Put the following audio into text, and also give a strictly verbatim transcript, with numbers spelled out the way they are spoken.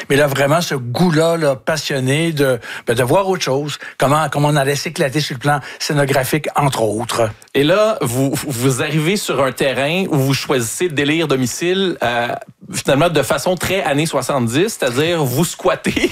mais là, vraiment, ce goût-là, là, passionné de, ben, de voir autre chose, comment, comment on allait s'éclater sur le plan scénographique, entre autres. Et là, vous, vous arrivez sur un terrain où vous choisissez délire domicile, euh, finalement, de façon très années soixante-dix, c'est-à-dire vous squattez